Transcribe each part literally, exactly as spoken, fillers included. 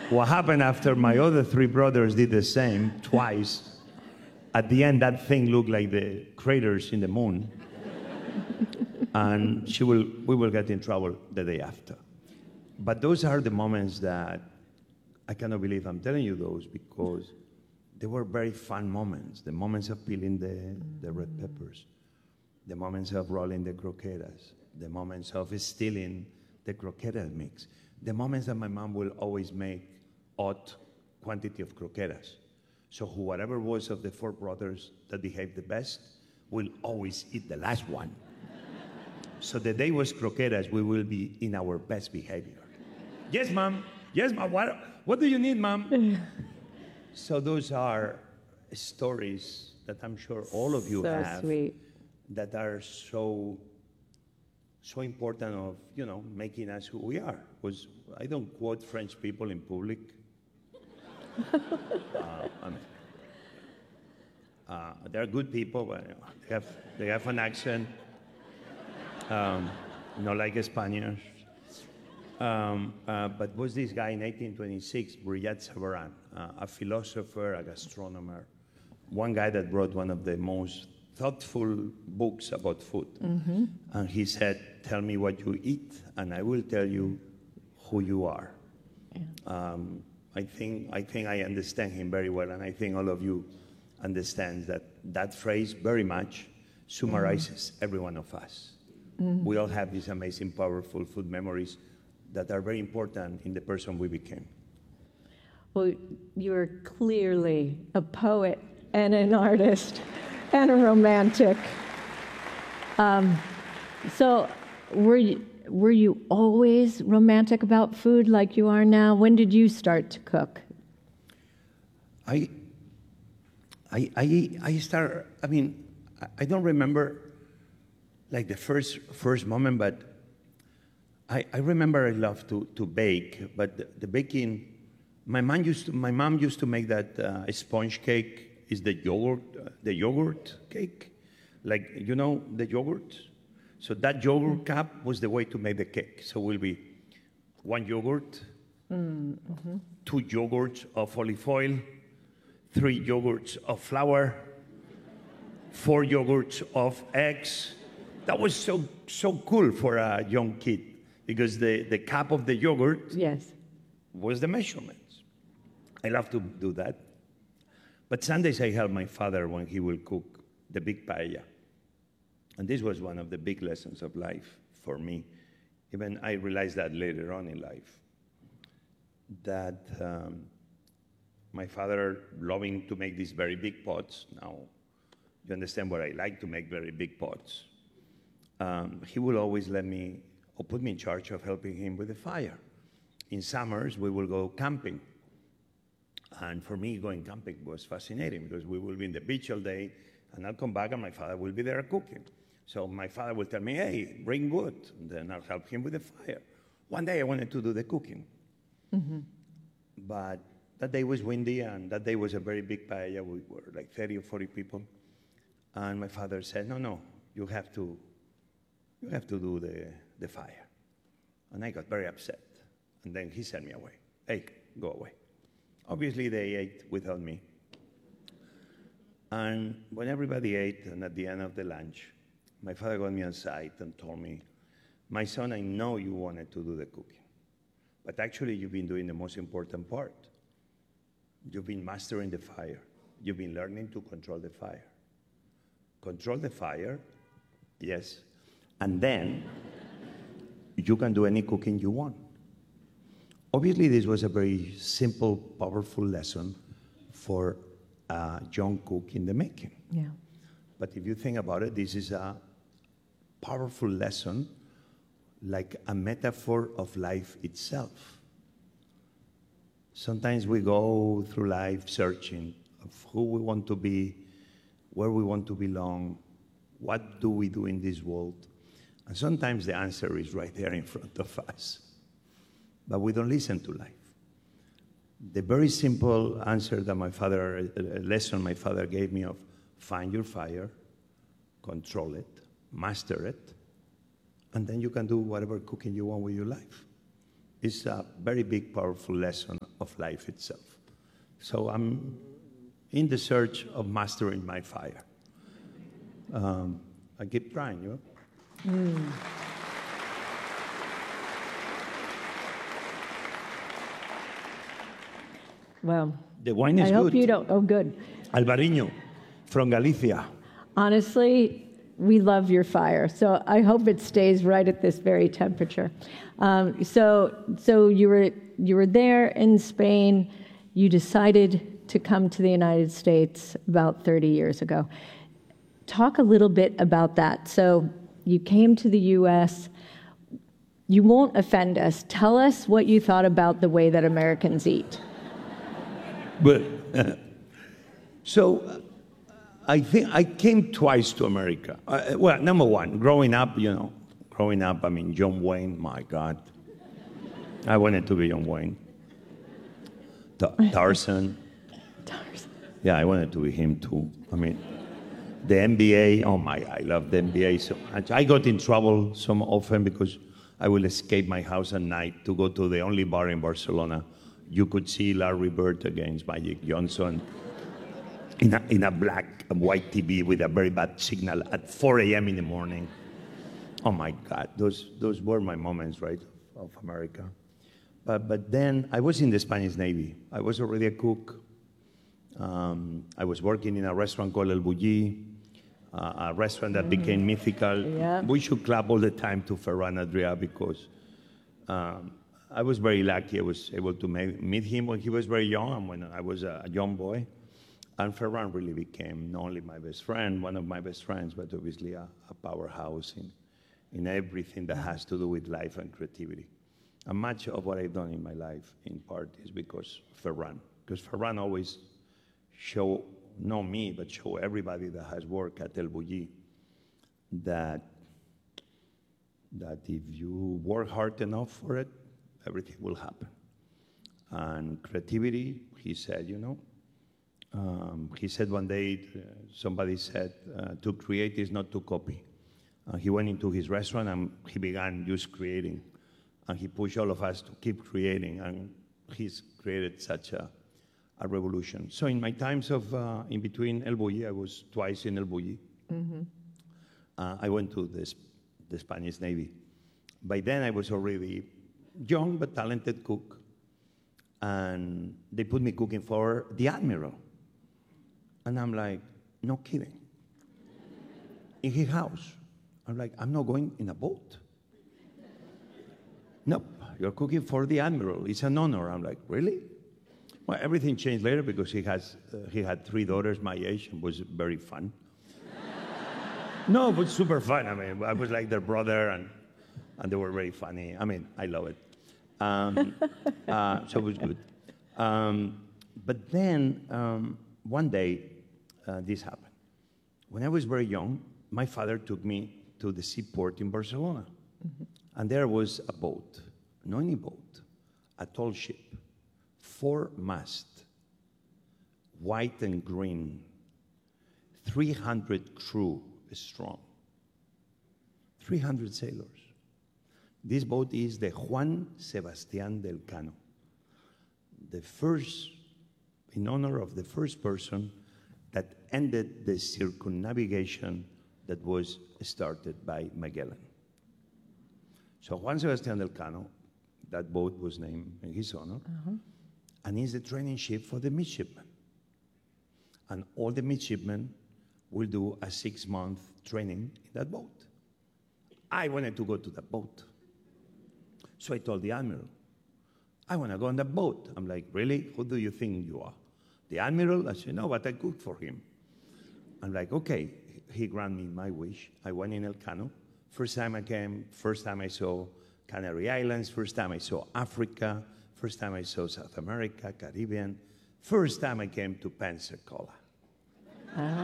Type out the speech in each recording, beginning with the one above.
what happened after my other three brothers did the same twice, at the end, that thing looked like the craters in the moon. And she will, we will get in trouble the day after. But those are the moments that I cannot believe I'm telling you those, because they were very fun moments. The moments of peeling the, the red peppers, the moments of rolling the croquetas, the moments of stealing the croqueta mix, the moments that my mom will always make odd quantity of croquetas. So whoever was of the four brothers that behaved the best will always eat the last one. So the day was croquetas, we will be in our best behavior. Yes, mom. Yes, mom. What, what do you need, mom? So those are stories that I'm sure all of you so have sweet. that are so so important of, you know, making us who we are. Was I don't quote French people in public. uh, I mean, uh, they're good people, but you know, they have they have an accent. Um, not like Spaniards. Um, uh, but was this guy in eighteen twenty-six, Brillat Savarin, uh, a philosopher, a gastronomer, one guy that wrote one of the most thoughtful books about food. Mm-hmm. And he said, tell me what you eat, and I will tell you who you are. Yeah. Um, I think, I think I understand him very well, and I think all of you understand that that phrase very much summarizes mm. every one of us. Mm. We all have these amazing, powerful food memories that are very important in the person we became. Well, you're clearly a poet and an artist and a romantic. Um, so were you, were you always romantic about food like you are now? When did you start to cook? I, I, I, I start, I mean, I don't remember like the first, first moment, but I, I remember I loved to, to bake, but the, the baking, my mom used to, my mom used to make that uh, sponge cake, is the yogurt, uh, the yogurt cake, like, you know, the yogurt? So that yogurt cup was the way to make the cake. So it will be one yogurt, mm-hmm. two yogurts of olive oil, three yogurts of flour, four yogurts of eggs. That was so, so cool for a young kid, because the, the cup of the yogurt yes. was the measurements. I love to do that. But Sundays I help my father when he will cook the big paella. And this was one of the big lessons of life for me. Even I realized that later on in life, that um, my father loving to make these very big pots. Now, you understand what I like to make very big pots. Um, he will always let me, or put me in charge of helping him with the fire. In summers, we will go camping. And for me, going camping was fascinating, because we will be in the beach all day, and I'll come back and my father will be there cooking. So my father will tell me, hey, bring wood, and then I'll help him with the fire. One day I wanted to do the cooking. Mm-hmm. But that day was windy, and that day was a very big paella. We were like thirty or forty people. And my father said, no, no, you have to, you have to do the, the fire. And I got very upset. And then he sent me away. Hey, go away. Obviously, they ate without me. And when everybody ate, and at the end of the lunch, my father got me aside and told me, my son, I know you wanted to do the cooking, but actually you've been doing the most important part. You've been mastering the fire. You've been learning to control the fire. Control the fire, yes, and then you can do any cooking you want. Obviously, this was a very simple, powerful lesson for a young cook in the making. Yeah. But if you think about it, this is a powerful lesson, like a metaphor of life itself. Sometimes we go through life searching of who we want to be, where we want to belong, what do we do in this world. And sometimes the answer is right there in front of us. But we don't listen to life. The very simple answer that my father, a lesson my father gave me of find your fire, control it, master it, and then you can do whatever cooking you want with your life. It's a very big, powerful lesson of life itself. So I'm in the search of mastering my fire. Um, I keep trying, you know? Mm. Well, the wine is I good. hope you don't. Oh, good. Albariño from Galicia. Honestly, we love your fire, so I hope it stays right at this very temperature. Um, so, so you were you were there in Spain. You decided to come to the United States about thirty years ago. Talk a little bit about that. So, you came to the U S. You won't offend us. Tell us what you thought about the way that Americans eat. But uh, so uh, I think I came twice to America. Uh, well, number one, growing up, you know, growing up, I mean, John Wayne, my God. I wanted to be John Wayne. Ta- Tarzan. Tarzan. Yeah, I wanted to be him too. I mean, the N B A, oh my, I love the N B A so much. I got in trouble so often because I will escape my house at night to go to the only bar in Barcelona. You could see Larry Bird against Magic Johnson in a, in a black and white T V with a very bad signal at four a.m. in the morning. Oh my God, those those were my moments, right, of America. But but then I was in the Spanish Navy. I was already a cook. Um, I was working in a restaurant called El Bulli, uh, a restaurant that became mythical. Yeah. We should clap all the time to Ferran Adrià because um, I was very lucky. I was able to make, meet him when he was very young and when I was a young boy. And Ferran really became not only my best friend, one of my best friends, but obviously a, a powerhouse in, in everything that has to do with life and creativity. And much of what I've done in my life, in part, is because Ferran. Because Ferran always show, not me, but show everybody that has worked at El Bulli that, that if you work hard enough for it, everything will happen. And creativity, he said, you know, um, he said one day, uh, somebody said, uh, to create is not to copy. Uh, he went into his restaurant and he began just creating. And he pushed all of us to keep creating. And he's created such a, a revolution. So in my times of, uh, in between El Bulli, I was twice in El Bulli. Mm-hmm. Uh, I went to the, the Spanish Navy. By then I was already young but talented cook, and they put me cooking for the Admiral. And I'm like, no kidding. In his house. I'm like, I'm not going in a boat. Nope, you're cooking for the Admiral. It's an honor. I'm like, really? Well, everything changed later because he has uh, he had three daughters my age and was very fun. No, but super fun. I mean, I was like their brother, and and they were very funny. I mean, I love it. Um, uh, so it was good. Um, but then um, one day, uh, this happened. When I was very young, my father took me to the seaport in Barcelona. Mm-hmm. And there was a boat, not any boat, a tall ship, four mast, white and green, three hundred crew strong, three hundred sailors. This boat is the Juan Sebastián del Cano, the first, in honor of the first person that ended the circumnavigation that was started by Magellan. So Juan Sebastián del Cano, that boat was named in his honor, uh-huh. and is the training ship for the midshipmen. And all the midshipmen will do a six-month training in that boat. I wanted to go to that boat. So I told the Admiral, I want to go on that boat. I'm like, really? Who do you think you are? The Admiral? I said, no, but I cooked for him. I'm like, okay. He granted me my wish. I went in El Cano. First time I came, first time I saw Canary Islands, first time I saw Africa, first time I saw South America, Caribbean, first time I came to Pensacola. Uh-huh.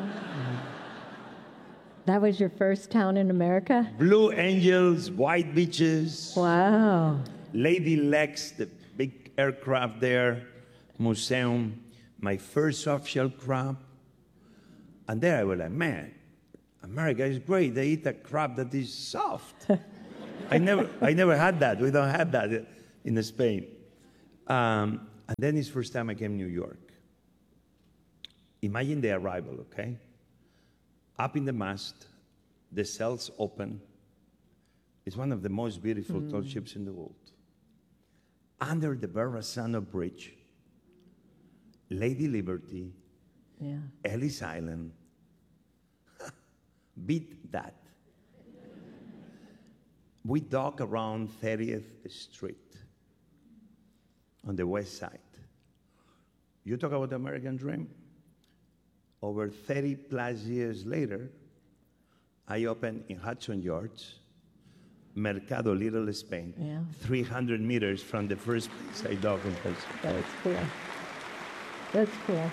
That was your first town in America? Blue Angels, white beaches. Wow. Lady Lex, the big aircraft there, museum, my first soft-shell crab. And there I was like, man, America is great. They eat a crab that is soft. I never, I never had that. We don't have that in Spain. Um, and then it's first time I came to New York. Imagine the arrival, okay? Up in the mast, the cells open. It's one of the most beautiful mm. tall ships in the world. Under the Verrazano Bridge, Lady Liberty, yeah. Ellis Island, beat that. We dock around thirtieth Street on the west side. You talk about the American dream? Over thirty plus years later, I opened in Hudson Yards, Mercado Little Spain, yeah. three hundred meters from the first place I docked in Hudson. That's cool. That's cool.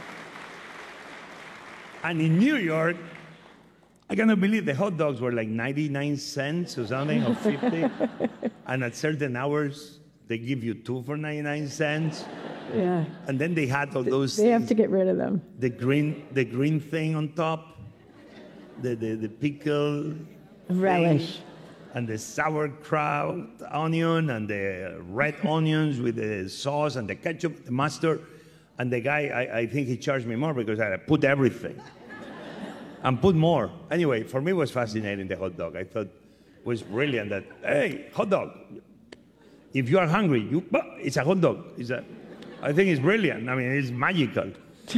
And in New York, I cannot believe the hot dogs were like ninety-nine cents or something, or fifty. And at certain hours, they give you two for ninety-nine cents. Yeah. And then they had all those They things, have to get rid of them. The green, the green thing on top, the, the, the pickle relish. Thing, and the sauerkraut onion, and the red onions with the sauce, and the ketchup, the mustard. And the guy, I, I think he charged me more because I put everything. And put more. Anyway, for me it was fascinating, the hot dog. I thought it was brilliant that, hey, hot dog. If you are hungry, you, it's a hot dog. It's a, I think it's brilliant. I mean, it's magical.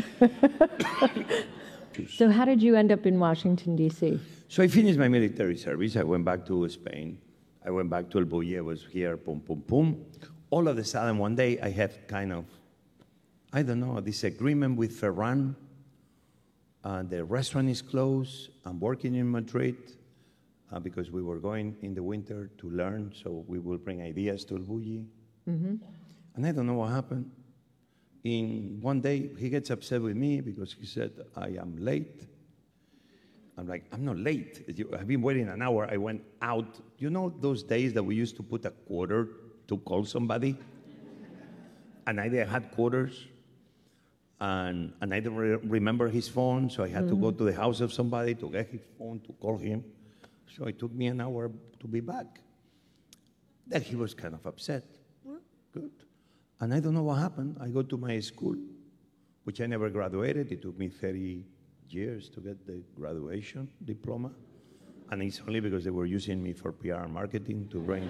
So how did you end up in Washington, D C? So I finished my military service. I went back to Spain. I went back to El Bulli. I was here, boom, boom, boom. All of a sudden, one day, I had kind of, I don't know, a disagreement with Ferran. Uh, the restaurant is closed. I'm working in Madrid uh, because we were going in the winter to learn, so we will bring ideas to El Bulli. Mm-hmm. And I don't know what happened. In one day, he gets upset with me because he said, I am late. I'm like, I'm not late. I've been waiting an hour. I went out. You know those days that we used to put a quarter to call somebody? And I had quarters. And, and I don't re remember his phone, so I had mm-hmm. to go to the house of somebody to get his phone to call him. So it took me an hour to be back. Then he was kind of upset. Well, good. And I don't know what happened. I go to my school, which I never graduated. It took me thirty years to get the graduation diploma. And it's only because they were using me for P R marketing to bring,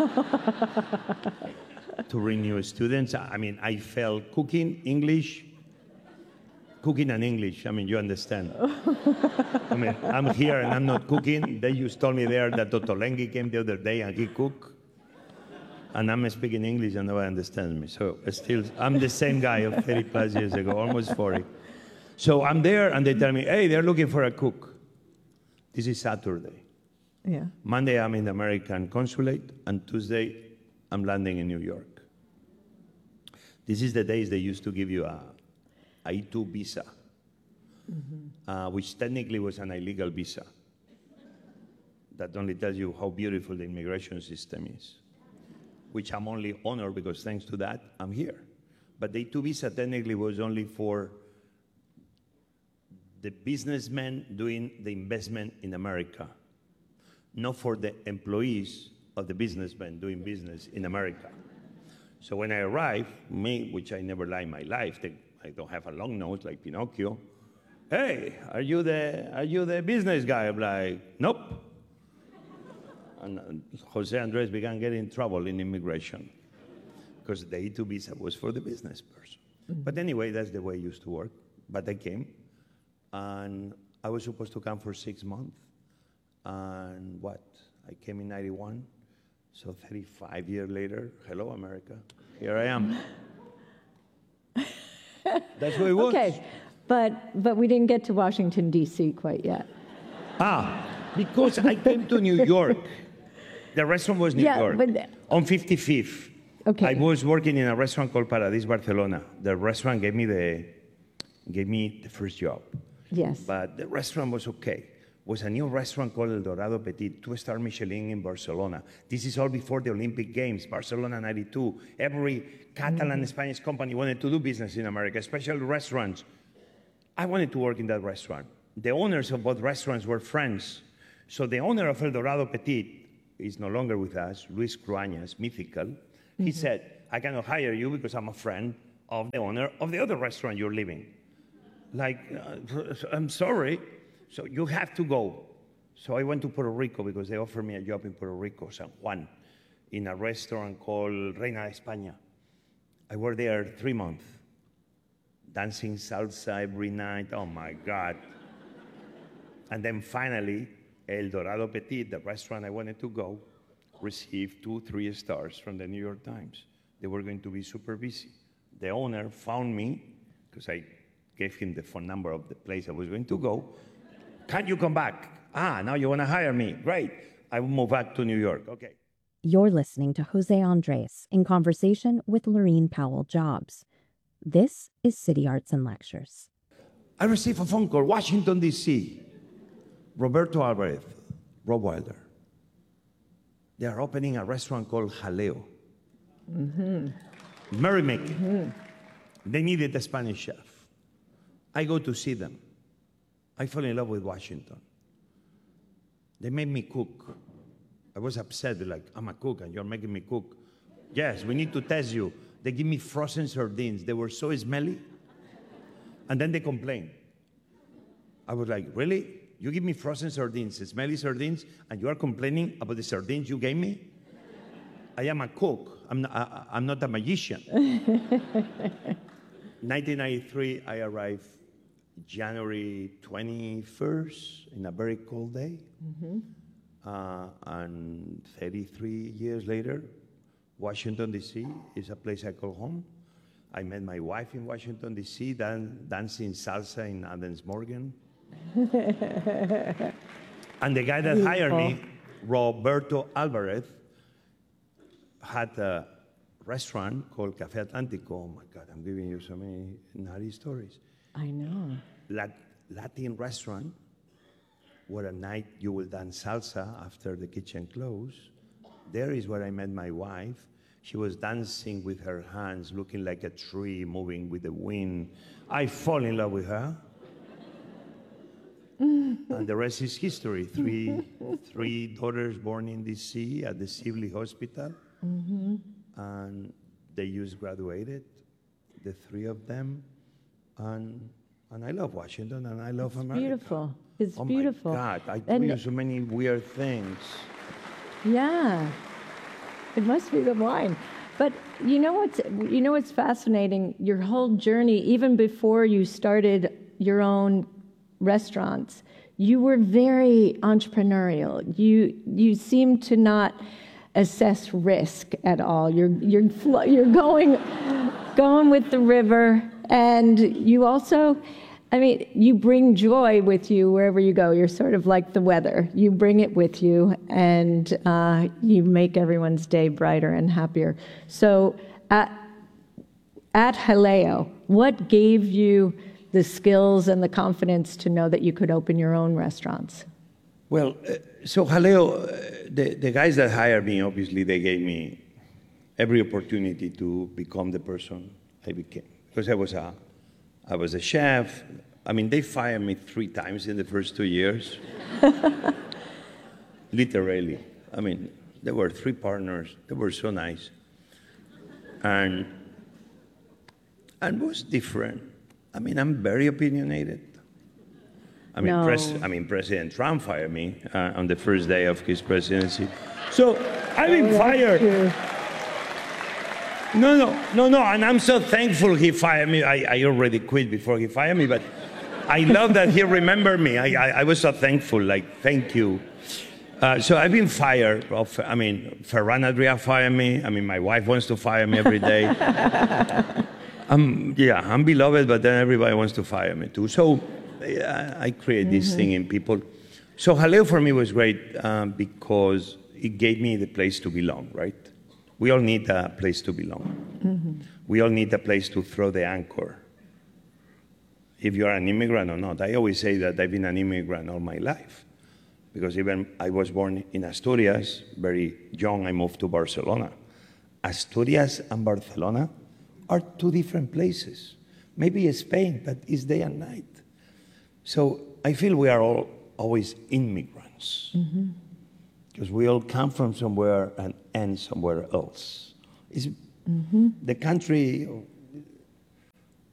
to bring new students. I mean, I felt cooking, English, Cooking and English, I mean, you understand. I mean, I'm here and I'm not cooking. They just told me there that Ottolenghi came the other day and he cooked. And I'm speaking English and nobody understands me. So still, I'm the same guy of thirty plus years ago, almost forty. So I'm there and they tell me, hey, they're looking for a cook. This is Saturday. Yeah. Monday, I'm in the American consulate, and Tuesday, I'm landing in New York. This is the days they used to give you a I two visa, mm-hmm. uh, which technically was an illegal visa. That only tells you how beautiful the immigration system is, which I'm only honored because thanks to that, I'm here. But the I two visa technically was only for the businessmen doing the investment in America, not for the employees of the businessmen doing business in America. So when I arrived, me, which I never lie in my life, the, I don't have a long nose like Pinocchio. Hey, are you the are you the business guy? I'm like, nope. And uh, Jose Andres began getting in trouble in immigration because the I two visa was for the business person. Mm-hmm. But anyway, that's the way it used to work. But I came, and I was supposed to come for six months. And what? I came in ninety-one. So thirty-five years later, hello, America. Here I am. That's what it was. Okay, but, but we didn't get to Washington, D C quite yet. Ah, because I came to New York. The restaurant was New yeah, York, but on fifty-fifth. Okay. I was working in a restaurant called Paradis Barcelona. The restaurant gave me the, gave me the first job. Yes. But the restaurant was okay. It was a new restaurant called El Dorado Petit, two-star Michelin in Barcelona. This is all before the Olympic Games, Barcelona ninety-two. Every Catalan mm-hmm. Spanish company wanted to do business in America, especially restaurants. I wanted to work in that restaurant. The owners of both restaurants were friends. So the owner of El Dorado Petit is no longer with us, Luis Cruañas, mythical. Mm-hmm. He said, I cannot hire you because I'm a friend of the owner of the other restaurant you're leaving. Like, uh, I'm sorry, so you have to go. So I went to Puerto Rico because they offered me a job in Puerto Rico, San Juan, in a restaurant called Reina de España. I worked there three months, dancing salsa every night. Oh my God. And then finally, El Dorado Petit, the restaurant I wanted to go, received two, three stars from the New York Times. They were going to be super busy. The owner found me, because I gave him the phone number of the place I was going to go. Can you come back? Ah, now you want to hire me. Great. I will move back to New York. Okay. You're listening to Jose Andres in conversation with Laureen Powell Jobs. This is City Arts and Lectures. I received a phone call, Washington, D C Roberto Alvarez, Rob Wilder. They are opening a restaurant called Jaleo. Mm-hmm. Merrymaking. Mm-hmm. They needed a Spanish chef. I go to see them. I fell in love with Washington. They made me cook. I was upset, they're like, I'm a cook and you're making me cook. Yes, we need to test you. They give me frozen sardines. They were so smelly. And then they complained. I was like, really? You give me frozen sardines, smelly sardines, and you are complaining about the sardines you gave me? I am a cook. I'm not, I, I'm not a magician. nineteen ninety-three, I arrived January twenty-first, in a very cold day. Mm-hmm. Uh, and thirty-three years later, Washington, D C is a place I call home. I met my wife in Washington, D C, dan- dancing salsa in Adams Morgan. And the guy that Beautiful. hired me, Roberto Alvarez, had a restaurant called Café Atlántico. Oh my God, I'm giving you so many naughty stories. I know. Lat- Latin restaurant, where at night you will dance salsa after the kitchen closed. There is where I met my wife. She was dancing with her hands, looking like a tree moving with the wind. I fall in love with her. And the rest is history. Three, three daughters born in D C at the Sibley Hospital. Mm-hmm. And they just graduated, the three of them. And and I love Washington and I love it's America. Beautiful. It's oh beautiful. Oh my God, I do and you so many weird things. Yeah. It must be the wine. But you know what's you know what's fascinating? Your whole journey, even before you started your own restaurants, you were very entrepreneurial. You you seem to not assess risk at all. You're you're you're going going with the river, and you also, I mean, you bring joy with you wherever you go. You're sort of like the weather. You bring it with you, and uh, you make everyone's day brighter and happier. So at, at Jaleo, what gave you the skills and the confidence to know that you could open your own restaurants? Well, uh, so Jaleo, uh, the, the guys that hired me, obviously, they gave me every opportunity to become the person I became. Because I was a I was a chef. I mean, they fired me three times in the first two years. Literally. I mean, there were three partners. They were so nice. And, and it was different. I mean, I'm very opinionated. I mean, no. pres- I mean President Trump fired me uh, on the first day of his presidency. So I've been oh, fired. True. No, no, no, no, and I'm so thankful he fired me. I, I already quit before he fired me, but I love that he remembered me. I, I, I was so thankful, like, thank you. Uh, so I've been fired. Of, I mean, Ferran Adrià fired me. I mean, my wife wants to fire me every day. um, yeah, I'm beloved, but then everybody wants to fire me too. So yeah, I create mm-hmm. this thing in people. So Jaleo for me was great um, because it gave me the place to belong, right? We all need a place to belong. Mm-hmm. We all need a place to throw the anchor. If you're an immigrant or not. I always say that I've been an immigrant all my life. Because even I was born in Asturias, very young, I moved to Barcelona. Asturias and Barcelona are two different places. Maybe Spain, but it's day and night. So I feel we are all always immigrants. Mm-hmm. Because we all come from somewhere and end somewhere else. It's, mm-hmm. The country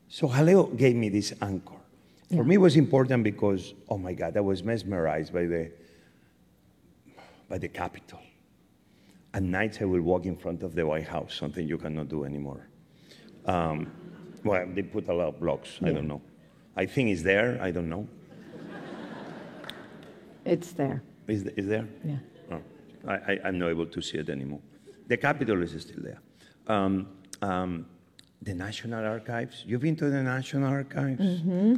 So Jaleo gave me this anchor. For Yeah. me, it was important because, oh my God, I was mesmerized by the, by the Capitol. At nights, I will walk in front of the White House, something you cannot do anymore. Um, well, they put a lot of blocks. I Yeah. don't know. I think it's there. I don't know. It's there. Is, is there? Yeah. Oh, I, I, I'm not able to see it anymore. The Capitol is still there. Um, um, the National Archives. You've been to the National Archives? Mm-hmm.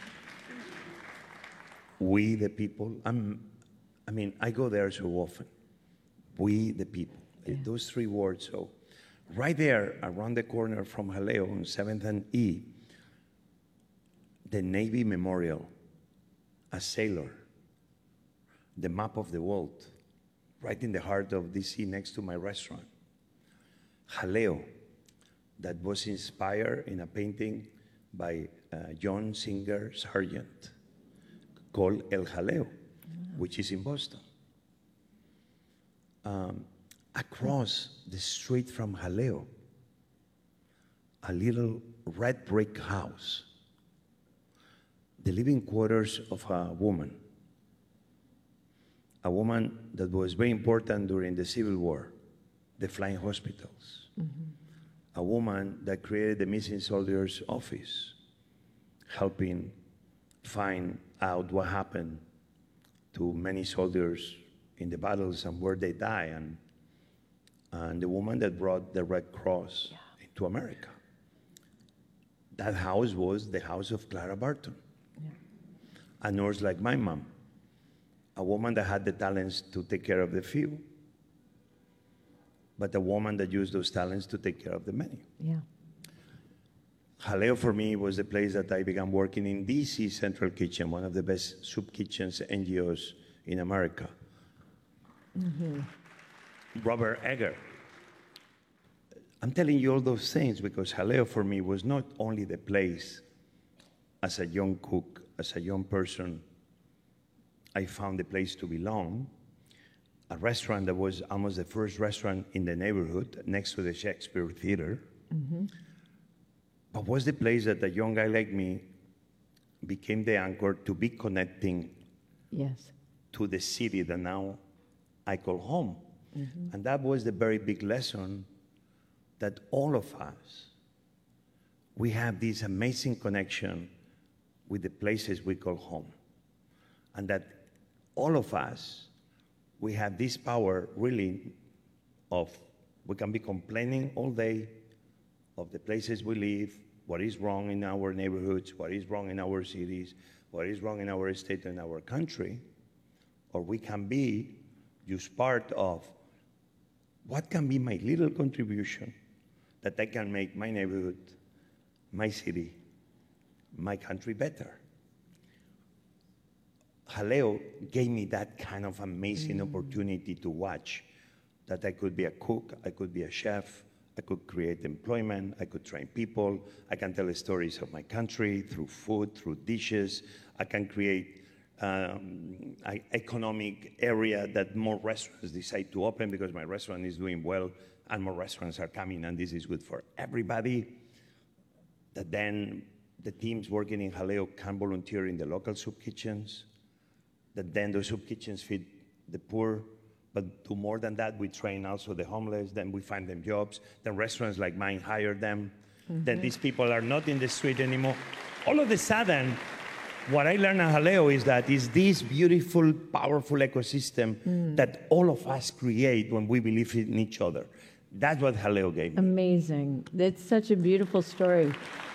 We, the people. I'm, I mean, I go there so often. We, the people. Yeah. Those three words. So, right there, around the corner from Jaleo on seventh and E, the Navy Memorial, a sailor, the map of the world, right in the heart of D C next to my restaurant. Jaleo, that was inspired in a painting by uh, John Singer Sargent called El Jaleo, which is in Boston. Um, across the street from Jaleo, a little red brick house, the living quarters of a woman, a woman that was very important during the Civil War, the flying hospitals, mm-hmm. a woman that created the Missing Soldiers Office, helping find out what happened to many soldiers in the battles and where they die, and, and the woman that brought the Red Cross yeah. into America. That house was the house of Clara Barton, yeah. a nurse like my mom, a woman that had the talents to take care of the few, but a woman that used those talents to take care of the many. Yeah. Jaleo for me was the place that I began working in D C Central Kitchen, one of the best soup kitchens N G Os in America. Mm-hmm. Robert Egger. I'm telling you all those things because Jaleo for me was not only the place as a young cook, as a young person, I found a place to belong, a restaurant that was almost the first restaurant in the neighborhood next to the Shakespeare Theater, mm-hmm. but was the place that a young guy like me became the anchor to be connecting yes. to the city that now I call home. Mm-hmm. And that was the very big lesson that all of us, we have this amazing connection with the places we call home. And that all of us, we have this power really of, we can be complaining all day of the places we live, what is wrong in our neighborhoods, what is wrong in our cities, what is wrong in our state and our country, or we can be just part of what can be my little contribution that I can make my neighborhood, my city, my country better. Jaleo gave me that kind of amazing mm. opportunity to watch that I could be a cook, I could be a chef, I could create employment, I could train people, I can tell stories of my country through food, through dishes, I can create um, an economic area that more restaurants decide to open because my restaurant is doing well and more restaurants are coming and this is good for everybody. That then the teams working in Jaleo can volunteer in the local soup kitchens, that then the soup kitchens feed the poor, but do more than that, we train also the homeless, then we find them jobs, then restaurants like mine hire them, mm-hmm. then these people are not in the street anymore. All of a sudden, what I learned at Jaleo is that it's this beautiful, powerful ecosystem mm. that all of us create when we believe in each other. That's what Jaleo gave me. Amazing. That's such a beautiful story.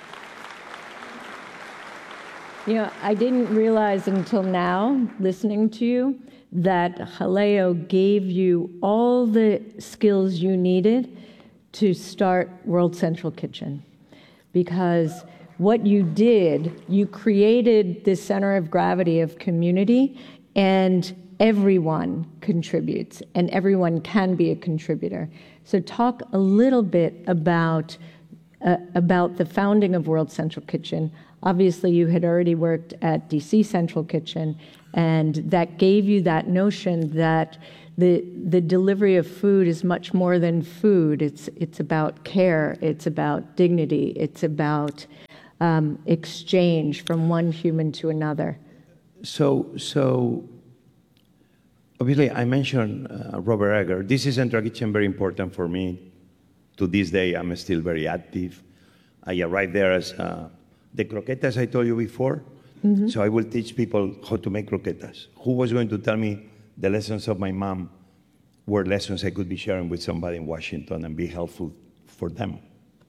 You know, I didn't realize until now, listening to you, that Jaleo gave you all the skills you needed to start World Central Kitchen. Because what you did, you created this center of gravity of community, and everyone contributes, and everyone can be a contributor. So talk a little bit about, uh, about the founding of World Central Kitchen. Obviously, you had already worked at D C Central Kitchen, and that gave you that notion that the the delivery of food is much more than food. It's it's about care. It's about dignity. It's about um, exchange from one human to another? So, so obviously, I mentioned uh, Robert Egger. This is Central Kitchen very important for me. To this day, I'm still very active. I arrived there as uh, the croquetas I told you before. Mm-hmm. So I will teach people how to make croquetas. Who was going to tell me the lessons of my mom were lessons I could be sharing with somebody in Washington and be helpful for them?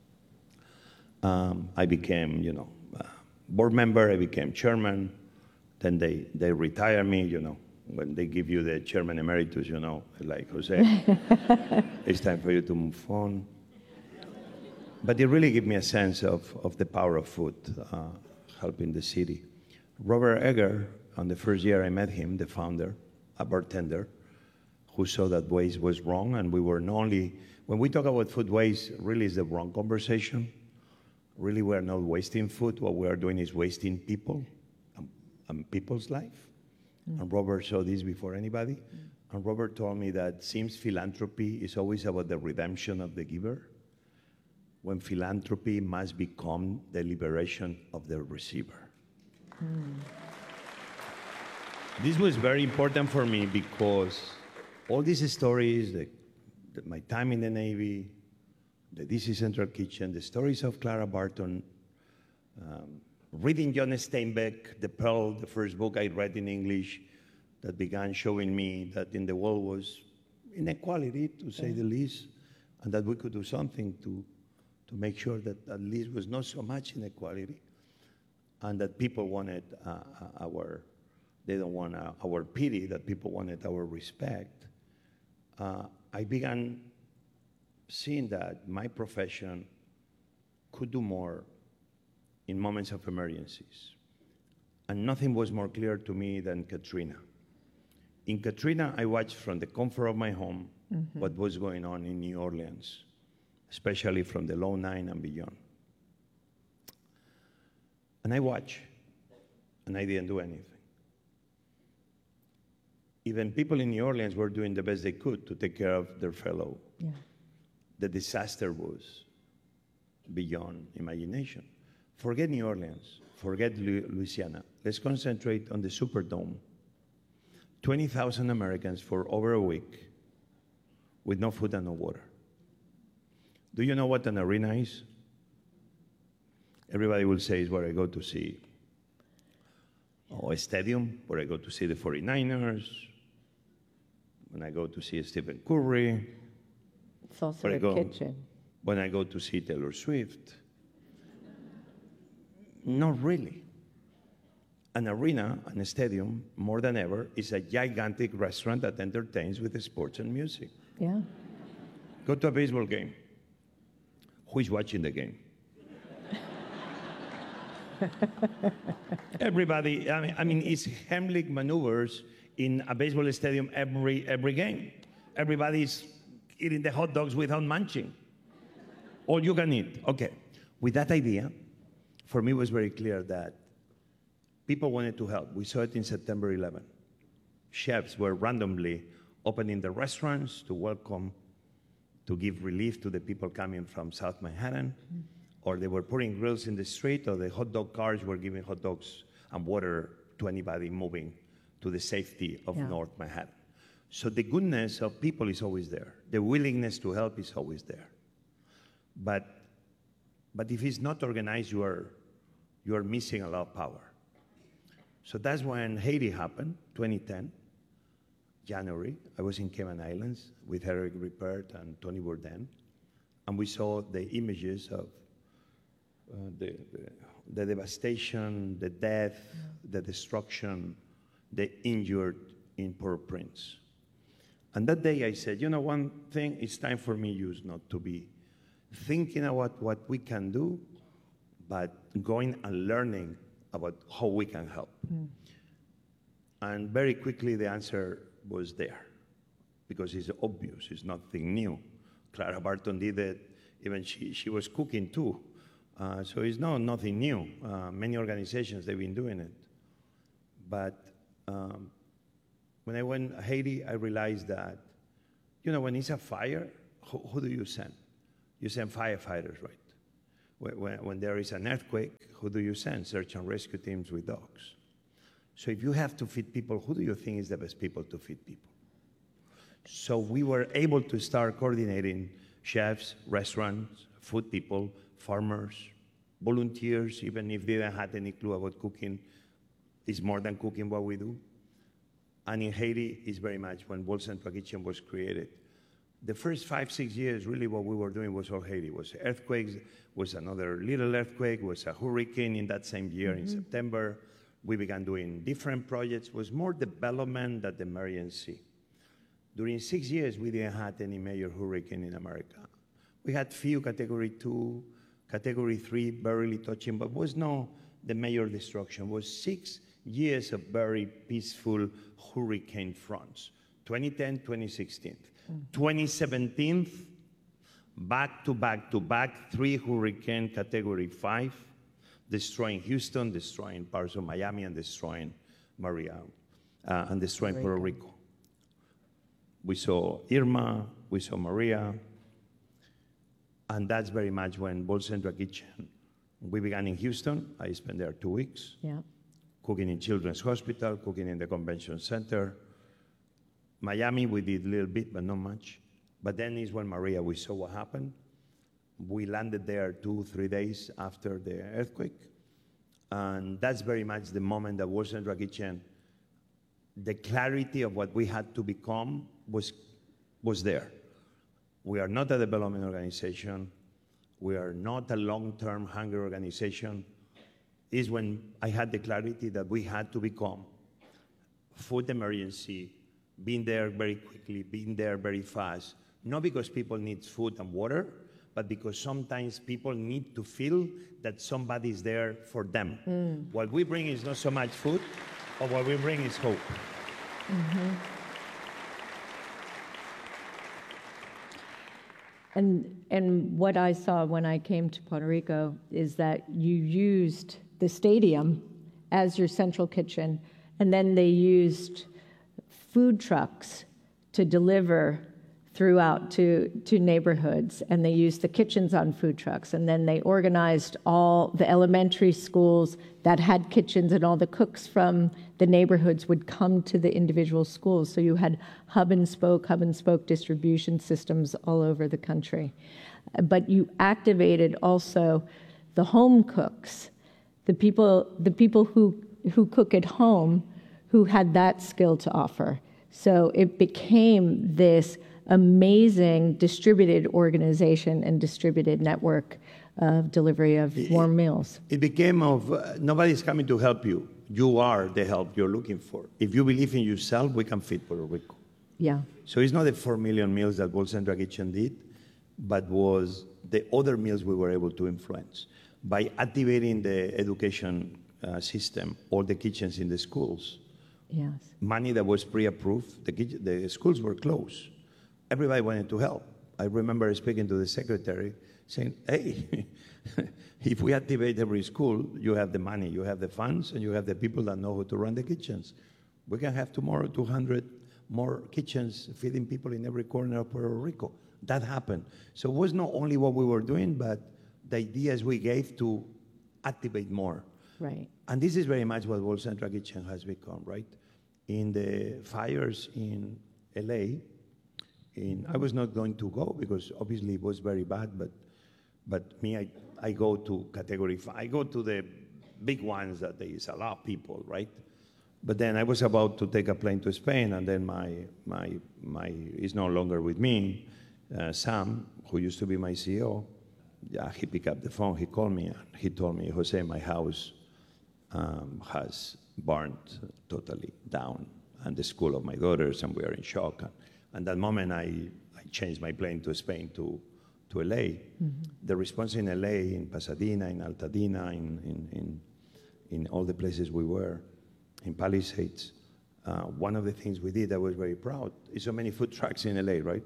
Um, I became, you know, uh, board member. I became chairman. Then they, they retire me, you know. When they give you the chairman emeritus, you know, like Jose, it's time for you to move on. But it really gave me a sense of, of the power of food, uh, helping the city. Robert Egger, on the first year I met him, the founder, a bartender, who saw that waste was wrong, and we were not only, when we talk about food waste, really is the wrong conversation. Really, we are not wasting food. What we are doing is wasting people and, and people's life. Mm. And Robert saw this before anybody. Mm. And Robert told me that seems philanthropy is always about the redemption of the giver, when philanthropy must become the liberation of the receiver. Mm. This was very important for me because all these stories, the, the, my time in the Navy, the D C Central Kitchen, the stories of Clara Barton, um, reading John Steinbeck, The Pearl, the first book I read in English, that began showing me that in the world was inequality, to say yeah. the least, and that we could do something to, to make sure that at least was not so much inequality, and that people wanted uh, our, they don't want uh, our pity, that people wanted our respect. Uh, I began seeing that my profession could do more in moments of emergencies. And nothing was more clear to me than Katrina. In Katrina, I watched from the comfort of my home mm-hmm. what was going on in New Orleans, especially from the Low Nine and beyond. And I watched, and I didn't do anything. Even people in New Orleans were doing the best they could to take care of their fellow. Yeah. The disaster was beyond imagination. Forget New Orleans, forget Louisiana. Let's concentrate on the Superdome. twenty thousand Americans for over a week with no food and no water. Do you know what an arena is? Everybody will say it's where I go to see oh, a stadium, where I go to see the forty-niners, when I go to see Stephen Curry. It's also a kitchen. When I go to see Taylor Swift. Not really. An arena, an stadium, more than ever, is a gigantic restaurant that entertains with sports and music. Yeah. Go to a baseball game. Who is watching the game? Everybody, I mean, I mean, it's Heimlich maneuvers in a baseball stadium every, every game. Everybody's eating the hot dogs without munching. All you can eat. Okay. With that idea, for me it was very clear that people wanted to help. We saw it in September eleventh. Chefs were randomly opening the restaurants to welcome, to give relief to the people coming from South Manhattan, mm. or they were putting grills in the street, or the hot dog cars were giving hot dogs and water to anybody moving to the safety of yeah. North Manhattan. So the goodness of people is always there. The willingness to help is always there. But, but if it's not organized, you are, you are missing a lot of power. So that's when Haiti happened, twenty ten, January. I was in Cayman Islands with Eric Ripert and Tony Bourdain, and we saw the images of uh, the, the, the devastation, the death, yeah. the destruction, the injured in Port-au-Prince. And that day I said, you know, one thing, it's time for me use not to be thinking about what we can do, but going and learning about how we can help. Mm. And very quickly the answer was there, because it's obvious, it's nothing new. Clara Barton did it, even she, she was cooking too. Uh, so it's not nothing new. Uh, many organizations, they've been doing it. But um, when I went to Haiti, I realized that, you know, when it's a fire, who, who do you send? You send firefighters, right? When, when there is an earthquake, who do you send? Search and rescue teams with dogs. So if you have to feed people, who do you think is the best people to feed people? So we were able to start coordinating chefs, restaurants, food people, farmers, volunteers, even if they didn't have any clue about cooking. It's more than cooking what we do. And in Haiti, it's very much when World Central Kitchen was created. The first five, six years, really what we were doing was all Haiti. It was earthquakes, was another little earthquake, was a hurricane in that same year mm-hmm. in September. We began doing different projects. It was more development than emergency. During six years, we didn't have any major hurricane in America. We had few category two, category three, barely touching, but was no the major destruction. It was six years of very peaceful hurricane fronts. twenty ten, twenty sixteen. twenty seventeen, back to back to back, three hurricane category five, destroying Houston, destroying parts of Miami, and destroying Maria, uh, and destroying Puerto Rico. Rico. We saw Irma, we saw Maria, and that's very much when World Central Kitchen, we began in Houston. I spent there two weeks, yeah. cooking in Children's Hospital, cooking in the convention center. Miami, we did a little bit, but not much. But then is when Maria, we saw what happened. We landed there two, three days after the earthquake. And that's very much the moment that World Central Kitchen, the clarity of what we had to become was, was there. We are not a development organization. We are not a long-term hunger organization. Is when I had the clarity that we had to become food emergency, being there very quickly, being there very fast, not because people need food and water, but because sometimes people need to feel that somebody is there for them. Mm. What we bring is not so much food, but what we bring is hope. Mm-hmm. And, and what I saw when I came to Puerto Rico is that you used the stadium as your central kitchen, and then they used food trucks to deliver throughout to, to neighborhoods, and they used the kitchens on food trucks, and then they organized all the elementary schools that had kitchens, and all the cooks from the neighborhoods would come to the individual schools. So you had hub and spoke, hub and spoke distribution systems all over the country. But you activated also the home cooks, the people, the people who, who cook at home, who had that skill to offer. So it became this amazing distributed organization and distributed network of delivery of warm meals. It became of, uh, nobody's coming to help you. You are the help you're looking for. If you believe in yourself, we can feed Puerto Rico. Yeah. So it's not the four million meals that World Central Kitchen did, but was the other meals we were able to influence. By activating the education uh, system, all the kitchens in the schools, yes. money that was pre-approved, the, the schools were closed. Everybody wanted to help. I remember speaking to the secretary saying, hey, if we activate every school, you have the money, you have the funds, and you have the people that know how to run the kitchens. We can have tomorrow two hundred more kitchens feeding people in every corner of Puerto Rico. That happened. So it was not only what we were doing, but the ideas we gave to activate more. Right. And this is very much what World Central Kitchen has become, right? In the fires in L A, in, I was not going to go because obviously it was very bad, but but me, I, I go to category five. I go to the big ones that there is a lot of people, right? But then I was about to take a plane to Spain, and then my, my, my is no longer with me, uh, Sam, who used to be my C E O, yeah, he picked up the phone, he called me, and he told me, Jose, my house um, has burned totally down, and the school of my daughters, and we are in shock. And, and that moment, I, I changed my plane to Spain to, to L A. Mm-hmm. The response in L A, in Pasadena, in Altadena, in, in, in, in all the places we were, in Palisades, uh, one of the things we did I was very proud is so many food trucks in L A, right?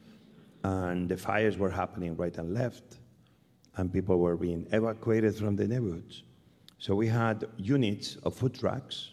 And the fires were happening right and left, and people were being evacuated from the neighborhoods. So we had units of food trucks,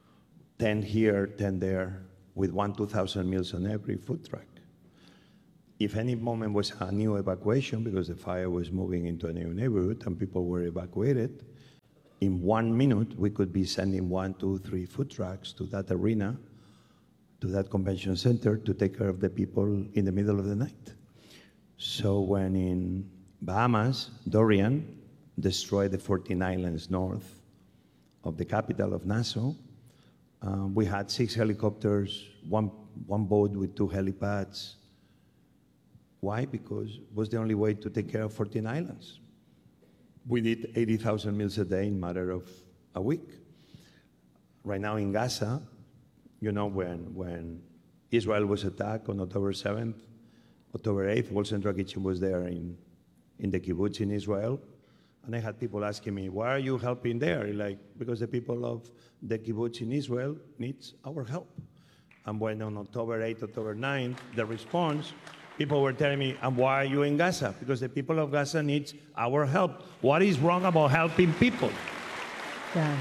ten here, ten there, with one, two thousand meals on every food truck. if any moment was a new evacuation because the fire was moving into a new neighborhood and people were evacuated, in one minute we could be sending one, two, three food trucks to that arena, to that convention center to take care of the people in the middle of the night. So when in Bahamas, Dorian destroyed the fourteen islands north of the capital of Nassau, um, we had six helicopters, one, one boat with two helipads. Why? Because it was the only way to take care of fourteen islands. We did eighty thousand meals a day in a matter of a week. Right now in Gaza, you know, when, when Israel was attacked on October seventh, October eighth, World Central Kitchen was there in, in the kibbutz in Israel. And I had people asking me, why are you helping there? Like, because the people of the kibbutz in Israel needs our help. And when on October eighth, October ninth, the response, people were telling me, and why are you in Gaza? Because the people of Gaza needs our help. What is wrong about helping people? Yeah.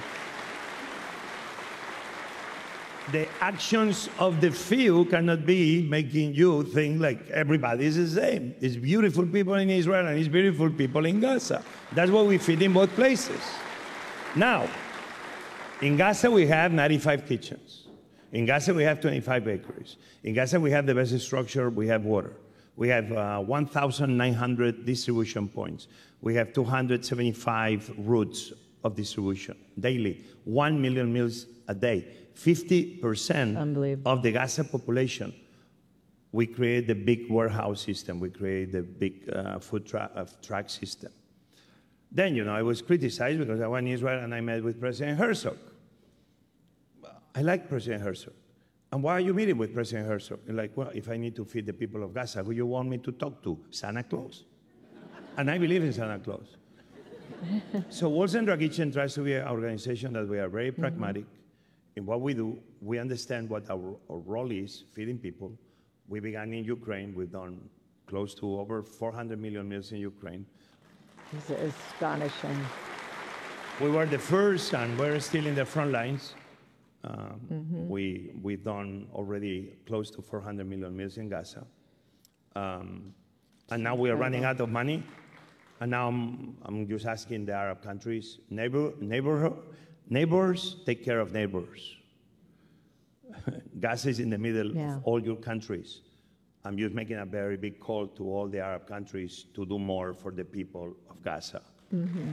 The actions of the few cannot be making you think like everybody is the same. It's beautiful people in Israel and it's beautiful people in Gaza. That's what we feed in both places. Now, in Gaza we have ninety-five kitchens. In Gaza we have twenty-five bakeries. In Gaza we have the best structure, we have water. We have uh, one thousand nine hundred distribution points. We have two hundred seventy-five routes of distribution daily, one million meals a day. fifty percent of the Gaza population, we create the big warehouse system. We create the big uh, food tra uh, truck system. Then, you know, I was criticized because I went to Israel and I met with President Herzog. I like President Herzog. And why are you meeting with President Herzog? You're like, well, if I need to feed the people of Gaza, who you want me to talk to? Santa Claus. And I believe in Santa Claus. So World Central Kitchen tries to be an organization that we are very pragmatic. Mm-hmm. In what we do, we understand what our, our role is, feeding people. We began in Ukraine. We've done close to over four hundred million meals in Ukraine. It's astonishing. We were the first, and we're still in the front lines. Um, mm-hmm. we, we've done already close to four hundred million meals in Gaza. Um, and now we are running out of money. And now I'm, I'm just asking the Arab countries, neighbor, neighborhood, neighbors, take care of neighbors. Gaza is in the middle yeah. of all your countries. I'm just making a very big call to all the Arab countries to do more for the people of Gaza. Mm-hmm.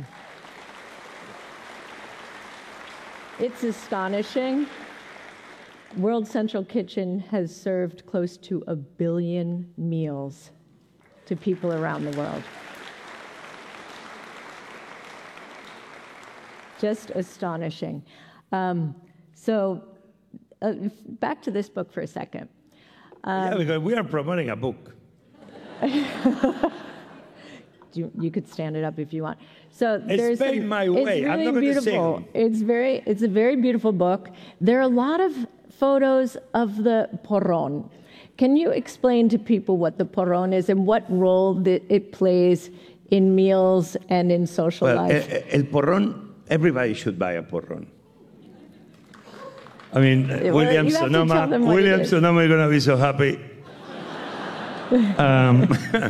It's astonishing. World Central Kitchen has served close to a billion meals to people around the world. Just astonishing. Um, so uh, back to this book for a second. Um, yeah, because we are promoting a book. you, you could stand it up if you want. So it's there's paid some, my way. It's really I'm not beautiful. It's very. It's a very beautiful book. There are a lot of photos of the porrón. Can you explain to people what the porrón is and what role that it plays in meals and in social well, life? El, el porrón. Everybody should buy a porrón. I mean, yeah, well, William Sonoma, William Sonoma is going to be so happy. um,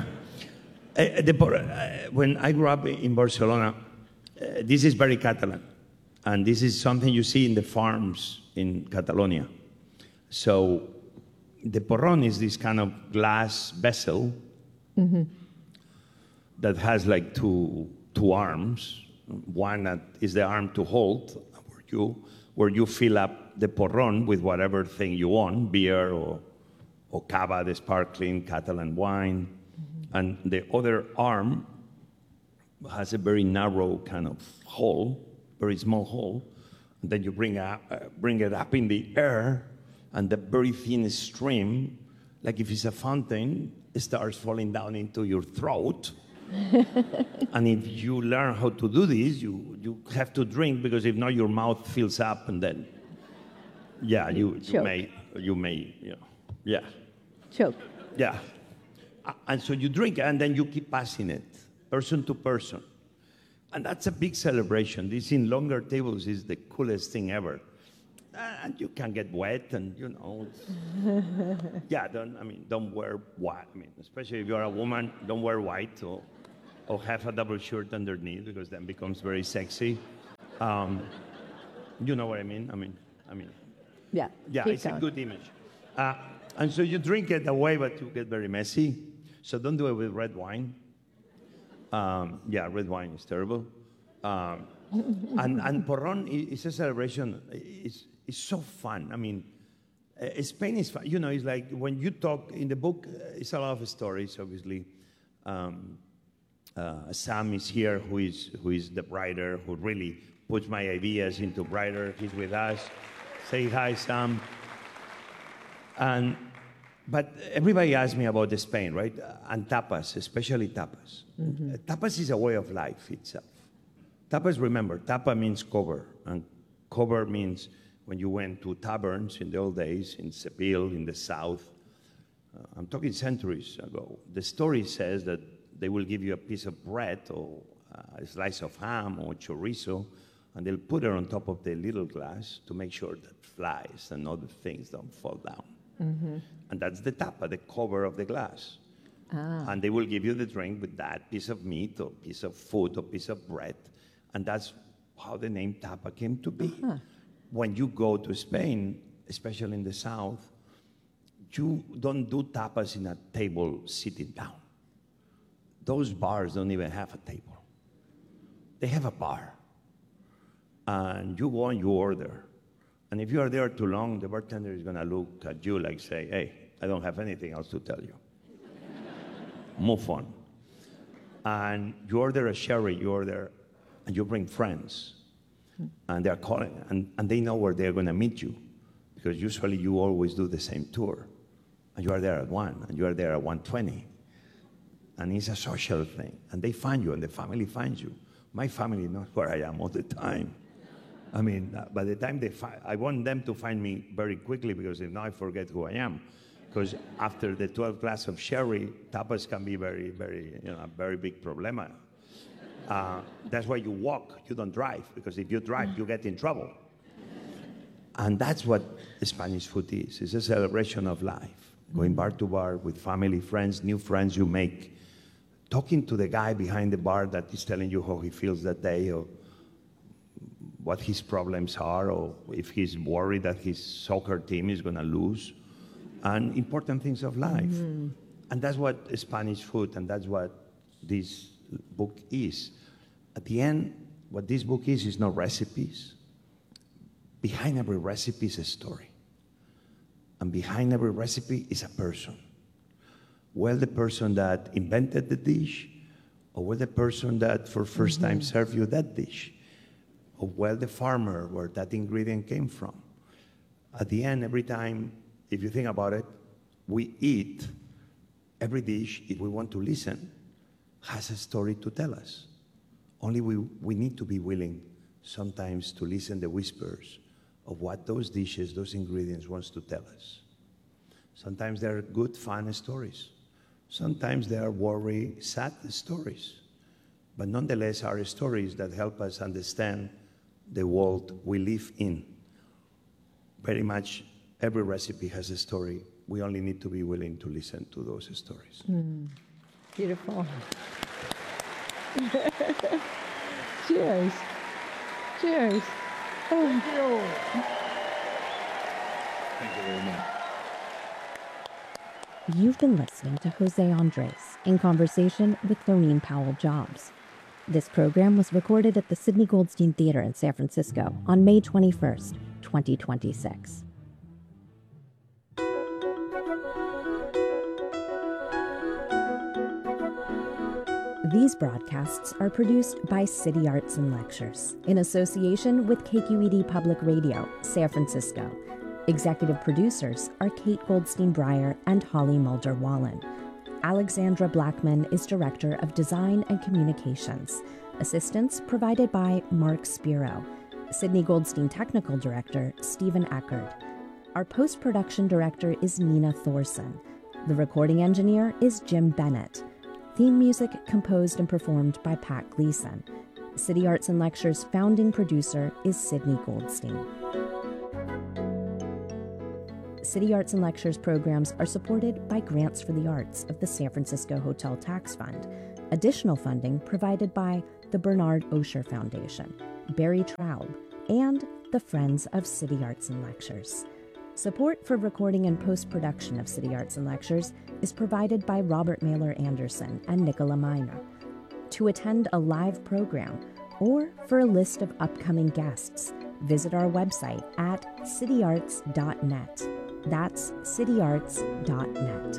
the, when I grew up in Barcelona, uh, this is very Catalan. And this is something you see in the farms in Catalonia. So the porrón is this kind of glass vessel mm-hmm. that has like two, two arms. One that is the arm to hold, where you, where you fill up the porrón with whatever thing you want, beer or, or cava, the sparkling Catalan wine. Mm-hmm. And the other arm has a very narrow kind of hole, very small hole. And then you bring, up, uh, bring it up in the air, and the very thin stream, like if it's a fountain, it starts falling down into your throat. And if you learn how to do this, you, you have to drink, because if not, your mouth fills up, and then, yeah, you, you may, you may, you know, yeah. Choke. Yeah. And so you drink, and then you keep passing it, person to person. And that's a big celebration. This in longer tables is the coolest thing ever. and you can get wet, and you know, it's, yeah. Don't I mean, don't wear white. I mean, especially if you're a woman, don't wear white or, or have a double shirt underneath because then becomes very sexy. Um, you know what I mean? I mean, I mean. Yeah. Yeah, keep it's going. a good image. Uh, and so you drink it away, but you get very messy. So don't do it with red wine. Um, yeah, red wine is terrible. Um, and, and Porron is a celebration. It's, it's so fun. I mean, uh, Spain is fun. You know, it's like when you talk in the book, uh, it's a lot of stories, obviously. Um, uh, Sam is here, who is, who is the writer, who really puts my ideas into writer. He's with us. Say hi, Sam. And, but everybody asks me about the Spain, right? And tapas, especially tapas. Mm-hmm. Uh, tapas is a way of life itself. Tapas, remember, tapa means cover. And cover means when you went to taverns in the old days, in Seville, in the south. Uh, I'm talking centuries ago. The story says that they will give you a piece of bread or a slice of ham or chorizo, and they'll put it on top of the little glass to make sure that flies and other things don't fall down. Mm-hmm. And that's the tapa, the cover of the glass. Ah. And they will give you the drink with that piece of meat or piece of food or piece of bread. And that's how the name tapa came to be. Uh-huh. When you go to Spain, especially in the south, you don't do tapas in a table sitting down. Those bars don't even have a table. They have a bar. And you go and you order. And if you are there too long, the bartender is going to look at you like, say, hey, I don't have anything else to tell you. Move on. And you order a sherry, you order, and you bring friends. And they're calling, and, and they know where they're going to meet you. Because usually you always do the same tour. And you are there at one, and you are there at one twenty. And it's a social thing. And they find you, and the family finds you. My family knows where I am all the time. I mean, uh, by the time they find, I want them to find me very quickly because if not, I forget who I am. Because after the twelfth glass of sherry, tapas can be very, very, you know, a very big problema. Uh, that's why you walk, you don't drive, because if you drive, you get in trouble. And that's what Spanish food is. It's a celebration of life. Going bar to bar with family, friends, new friends you make. Talking to the guy behind the bar that is telling you how he feels that day, or what his problems are, or if he's worried that his soccer team is going to lose, and important things of life. Mm-hmm. And that's what Spanish food, and that's what this book is. At the end, what this book is, is not recipes. Behind every recipe is a story. And behind every recipe is a person. Well, the person that invented the dish, or well, the person that for first mm-hmm. time served you that dish, or well, the farmer where that ingredient came from. At the end, every time, if you think about it, we eat, every dish, if we want to listen, has a story to tell us. Only we, we need to be willing sometimes to listen to the whispers of what those dishes, those ingredients wants to tell us. Sometimes they're good, fun stories. Sometimes they are worry, sad stories. But nonetheless, are stories that help us understand the world we live in. Very much every recipe has a story. We only need to be willing to listen to those stories. Mm. Beautiful. Cheers. Cheers. Thank you. Thank you very much. You've been listening to Jose Andres in conversation with Laurene Powell Jobs. This program was recorded at the Sidney Goldstein Theater in San Francisco on May twenty-first, twenty twenty-six. These broadcasts are produced by City Arts and Lectures in association with K Q E D Public Radio, San Francisco. Executive producers are Kate Goldstein Breyer and Holly Mulder Wallen. Alexandra Blackman is Director of Design and Communications. Assistance provided by Mark Spiro. Sidney Goldstein Technical Director, Stephen Eckerd. Our post-production director is Nina Thorson. The recording engineer is Jim Bennett. Theme music composed and performed by Pat Gleason. City Arts and Lectures founding producer is Sidney Goldstein. City Arts and Lectures programs are supported by grants for the arts of the San Francisco Hotel Tax Fund. Additional funding provided by the Bernard Osher Foundation, Barry Traub, and the Friends of City Arts and Lectures. Support for recording and post-production of City Arts and Lectures is provided by Robert Mailer Anderson and Nicola Minor. To attend a live program or for a list of upcoming guests, visit our website at city arts dot net. That's city arts dot net.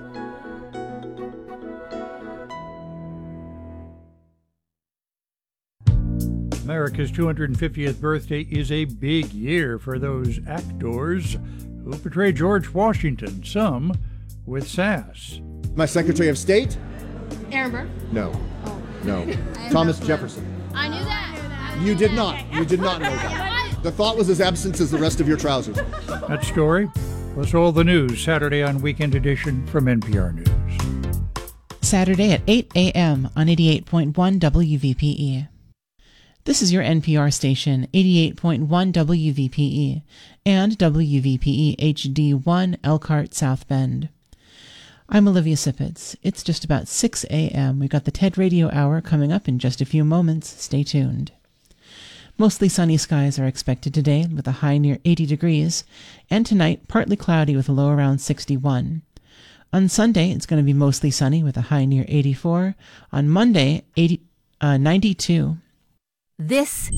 America's two hundred fiftieth birthday is a big year for those actors who portray George Washington, some with sass. My Secretary of State? Aaron Burr? No. Oh. No. Thomas Jefferson. I knew that. You did not. You did not know that. The thought was as absent as the rest of your trousers. That story plus all the news Saturday on Weekend Edition from N P R News. Saturday at eight a.m. on eighty-eight point one W V P E. This is your N P R station, eighty-eight point one W V P E and W V P E H D one Elkhart South Bend. I'm Olivia Sippets. It's just about six a.m. We've got the TED Radio Hour coming up in just a few moments. Stay tuned. Mostly sunny skies are expected today with a high near eighty degrees, and tonight partly cloudy with a low around sixty-one. On Sunday, it's going to be mostly sunny with a high near eighty-four. On Monday, eighty, uh, ninety-two. This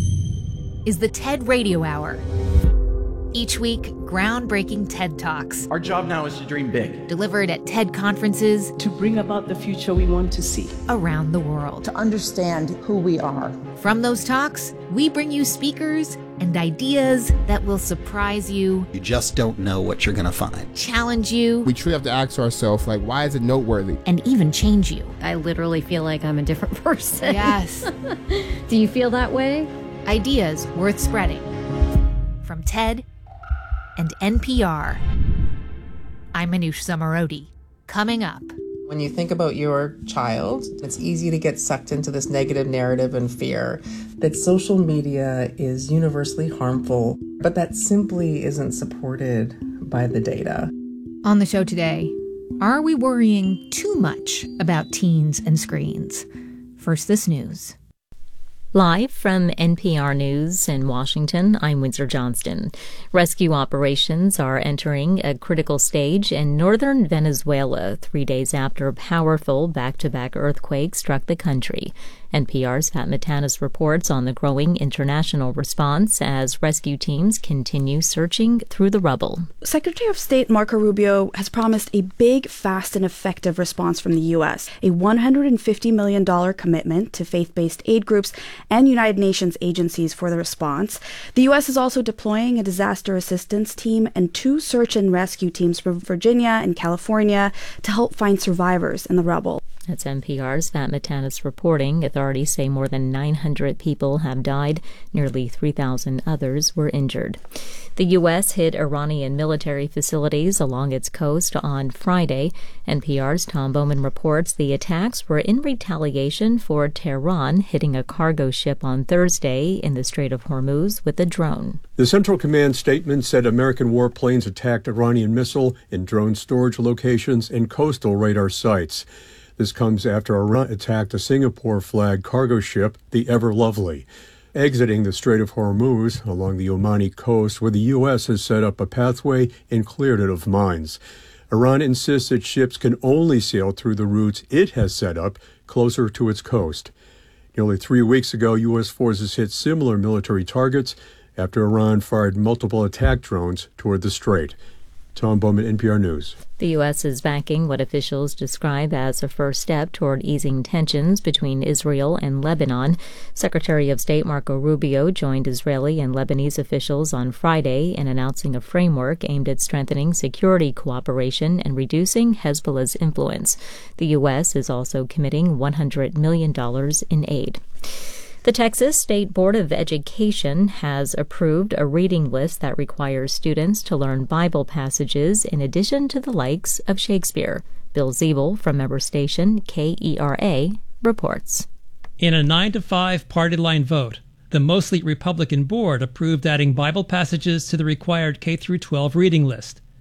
is the TED Radio Hour. Each week, groundbreaking TED Talks. Our job now is to dream big. Delivered at TED conferences. To bring about the future we want to see. Around the world. To understand who we are. From those talks, we bring you speakers and ideas that will surprise you. You just don't know what you're going to find. Challenge you. We truly have to ask ourselves, like, why is it noteworthy? And even change you. I literally feel like I'm a different person. Yes. Do you feel that way? Ideas worth spreading. From TED and N P R. I'm Manoush Zomorodi. Coming up. When you think about your child, it's easy to get sucked into this negative narrative and fear that social media is universally harmful, but that simply isn't supported by the data. On the show today, are we worrying too much about teens and screens? First, this news. Live from N P R News in Washington, I'm Windsor Johnston. Rescue operations are entering a critical stage in northern Venezuela, three days after a powerful back-to-back earthquake struck the country. N P R's Pat Matanis reports on the growing international response as rescue teams continue searching through the rubble. Secretary of State Marco Rubio has promised a big, fast, and effective response from the U S, a one hundred fifty million dollars commitment to faith-based aid groups and United Nations agencies for the response. The U S is also deploying a disaster assistance team and two search and rescue teams from Virginia and California to help find survivors in the rubble. That's N P R's Pat Matanis reporting. Authorities say more than nine hundred people have died. Nearly three thousand others were injured. The U S hit Iranian military facilities along its coast on Friday. N P R's Tom Bowman reports the attacks were in retaliation for Tehran hitting a cargo ship on Thursday in the Strait of Hormuz with a drone. The Central Command statement said American warplanes attacked Iranian missile and drone storage locations and coastal radar sites. This comes after Iran attacked a Singapore-flagged cargo ship, the Ever Lovely, exiting the Strait of Hormuz along the Omani coast, where the U S has set up a pathway and cleared it of mines. Iran insists that ships can only sail through the routes it has set up closer to its coast. Nearly three weeks ago, U S forces hit similar military targets after Iran fired multiple attack drones toward the strait. Tom Bowman, N P R News. The U S is backing what officials describe as a first step toward easing tensions between Israel and Lebanon. Secretary of State Marco Rubio joined Israeli and Lebanese officials on Friday in announcing a framework aimed at strengthening security cooperation and reducing Hezbollah's influence. The U S is also committing one hundred million dollars in aid. The Texas State Board of Education has approved a reading list that requires students to learn Bible passages in addition to the likes of Shakespeare. Bill Ziebel from member station K E R A reports. In a nine to five party line vote, the mostly Republican board approved adding Bible passages to the required K through twelve reading list.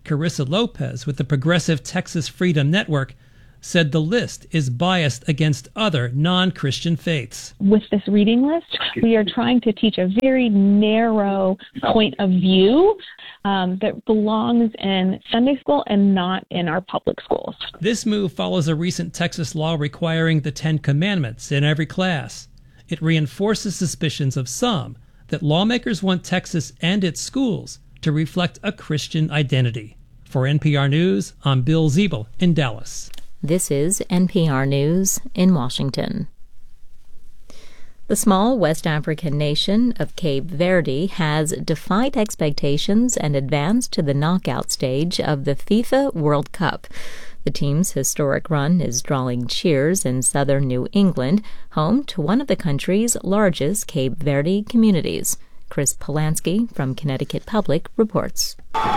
Carissa Lopez with the Progressive Texas Freedom Network, said the list is biased against other non-Christian faiths. With this reading list, we are trying to teach a very narrow point of view um, that belongs in Sunday school and not in our public schools. This move follows a recent Texas law requiring the Ten Commandments in every class. It reinforces suspicions of some that lawmakers want Texas and its schools to reflect a Christian identity. For N P R News, I'm Bill Ziebel in Dallas. This is N P R News in Washington. The small West African nation of Cape Verde has defied expectations and advanced to the knockout stage of the FIFA World Cup. The team's historic run is drawing cheers in southern New England, home to one of the country's largest Cape Verde communities. Chris Polanski from Connecticut Public reports.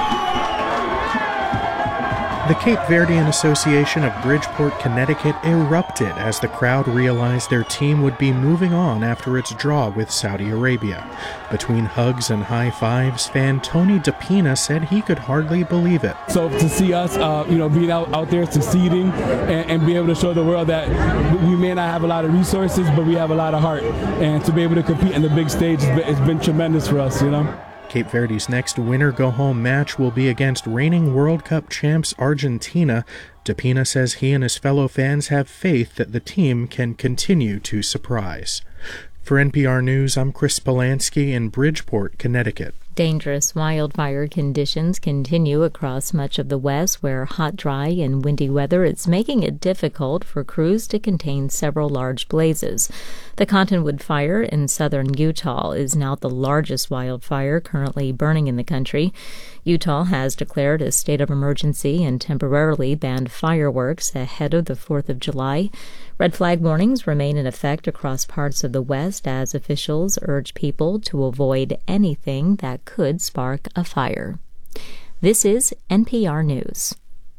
The Cape Verdean Association of Bridgeport, Connecticut erupted as the crowd realized their team would be moving on after its draw with Saudi Arabia. Between hugs and high fives, fan Tony DePina said he could hardly believe it. So to see us, uh, you know, being out, out there succeeding and, and be able to show the world that we may not have a lot of resources, but we have a lot of heart. And to be able to compete in the big stage has been, it's been tremendous for us, you know. Cape Verde's next winner-go-home match will be against reigning World Cup champs Argentina. DePina says he and his fellow fans have faith that the team can continue to surprise. For N P R News, I'm Chris Polanski in Bridgeport, Connecticut. Dangerous wildfire conditions continue across much of the West, where hot, dry, and windy weather is making it difficult for crews to contain several large blazes. The Cottonwood Fire in southern Utah is now the largest wildfire currently burning in the country. Utah has declared a state of emergency and temporarily banned fireworks ahead of the fourth of July. Red flag warnings remain in effect across parts of the West as officials urge people to avoid anything that could spark a fire. This is N P R News.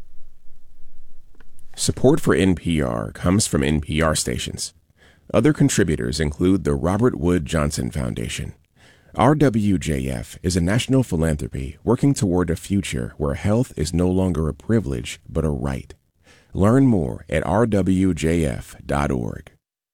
Support for N P R comes from N P R stations. Other contributors include the Robert Wood Johnson Foundation. R W J F is a national philanthropy working toward a future where health is no longer a privilege but a right. Learn more at r w j f dot org.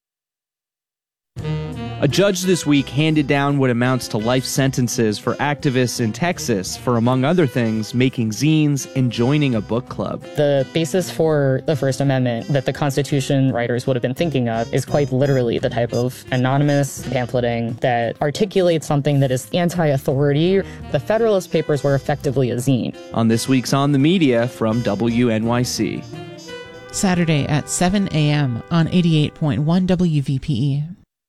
A judge this week handed down what amounts to life sentences for activists in Texas for, among other things, making zines and joining a book club. The basis for the First Amendment that the Constitution writers would have been thinking of is quite literally the type of anonymous pamphleting that articulates something that is anti-authority. The Federalist Papers were effectively a zine. On this week's On the Media from W N Y C. Saturday at seven a.m. on eighty-eight point one W V P E.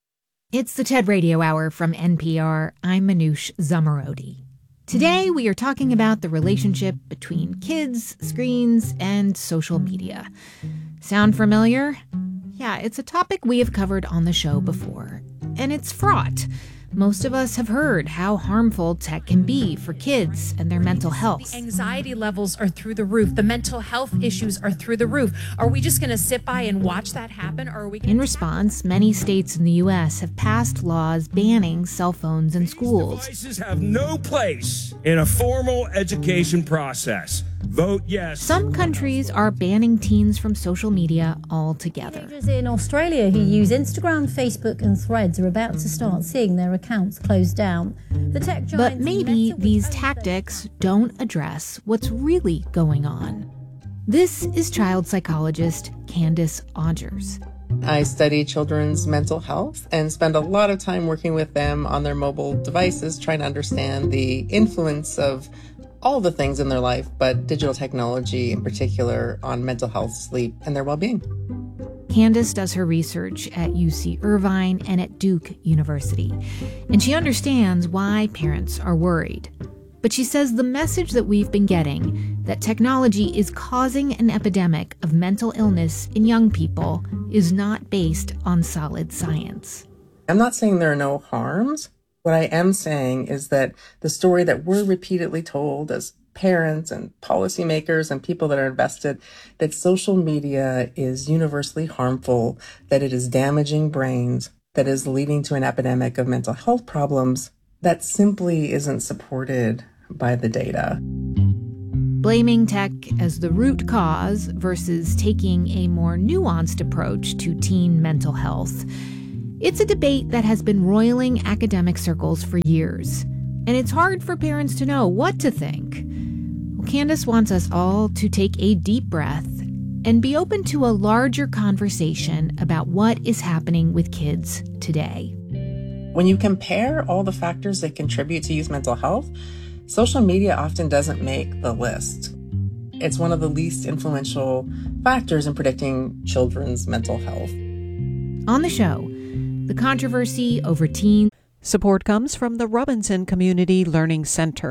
It's the TED Radio Hour from N P R. I'm Manoush Zomorodi. Today, we are talking about the relationship between kids, screens, and social media. Sound familiar? Yeah, it's a topic we have covered on the show before, and it's fraught. Most of us have heard how harmful tech can be for kids and their mental health. The anxiety levels are through the roof. The mental health issues are through the roof. Are we just going to sit by and watch that happen? Or are we In response, many states in the U S have passed laws banning cell phones in schools. Devices have no place in a formal education process. Vote yes. Some countries are banning teens from social media altogether. Teenagers in Australia who use Instagram, Facebook, and Threads are about to start seeing their accounts closed down. The tech giants but maybe these tactics don't address what's really going on. This is child psychologist Candace Odgers. I study children's mental health and spend a lot of time working with them on their mobile devices, trying to understand the influence of all the things in their life, but digital technology in particular on mental health, sleep, and their well-being. Candace does her research at U C Irvine and at Duke University, and she understands why parents are worried. But she says the message that we've been getting, that technology is causing an epidemic of mental illness in young people, is not based on solid science. I'm not saying there are no harms. What I am saying is that the story that we're repeatedly told as parents and policymakers and people that are invested, that social media is universally harmful, that it is damaging brains, that is leading to an epidemic of mental health problems, that simply isn't supported by the data. blaming tech as the root cause versus taking a more nuanced approach to teen mental health. It's a debate that has been roiling academic circles for years, and it's hard for parents to know what to think. Well, Candace wants us all to take a deep breath and be open to a larger conversation about what is happening with kids today. When you compare all the factors that contribute to youth mental health, social media often doesn't make the list. It's one of the least influential factors in predicting children's mental health. On the show, the controversy over teen. Support comes from the Robinson Community Learning Center.